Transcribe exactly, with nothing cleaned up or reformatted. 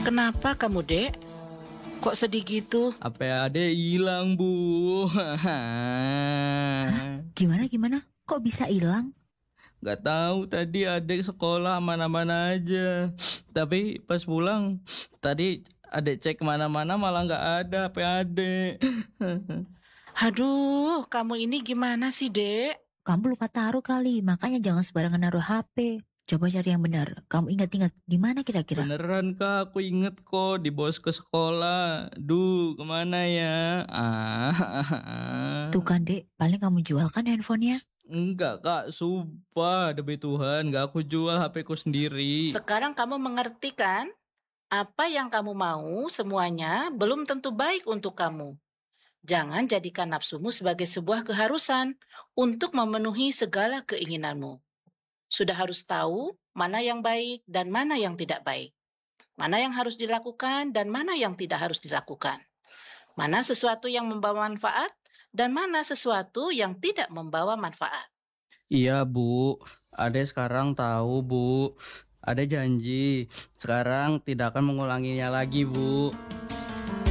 Kenapa kamu, Dek? Kok sedih gitu? H P Ade hilang, Bu. Gimana gimana? Kok bisa hilang? Gak tahu tadi adek sekolah aman-aman aja. Tapi pas pulang tadi adek cek kemana-mana malah nggak ada H P adek. Aduh, kamu ini gimana sih, Dek? Kamu lupa taruh kali, makanya jangan sembarangan naruh H P. Coba cari yang benar. Kamu ingat-ingat di mana kira-kira? Beneran Kak, aku inget kok dibawa ke sekolah. Duh, kemana ya? Ah, Tuh kan Dek, paling kamu jual kan handphonenya? enggak Kak, sumpah demi Tuhan, nggak aku jual H P ku sendiri. Sekarang kamu mengerti kan? Apa yang kamu mau semuanya belum tentu baik untuk kamu. Jangan jadikan nafsumu sebagai sebuah keharusan untuk memenuhi segala keinginanmu. Sudah harus tahu mana yang baik dan mana yang tidak baik. Mana yang harus dilakukan dan mana yang tidak harus dilakukan. Mana sesuatu yang membawa manfaat dan mana sesuatu yang tidak membawa manfaat. Iya Bu, Ade sekarang tahu Bu. Ade janji, sekarang tidak akan mengulanginya lagi Bu.